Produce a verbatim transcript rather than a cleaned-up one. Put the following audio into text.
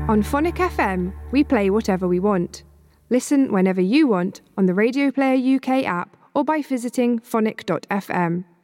On Phonic F M, we play whatever we want. Listen whenever you want on the Radio Player U K app or by visiting phonic dot f m.